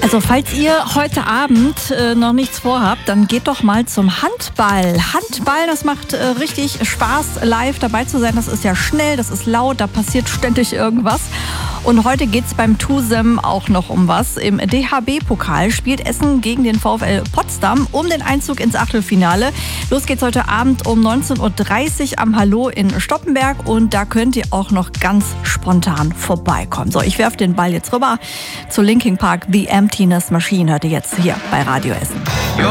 Also falls ihr heute Abend noch nichts vorhabt, dann geht doch mal zum Handball. Handball, das macht richtig Spaß, live dabei zu sein. Das ist ja schnell, das ist laut, da passiert ständig irgendwas. Und heute geht's beim TuSem auch noch um was. Im DHB-Pokal spielt Essen gegen den VfL Potsdam um den Einzug ins Achtelfinale. Los geht's heute Abend um 19.30 Uhr am Hallo in Stoppenberg. Und da könnt ihr auch noch ganz spontan vorbeikommen. So, ich werfe den Ball jetzt rüber zu Linkin Park. The Emptiness Machine hört ihr jetzt hier bei Radio Essen.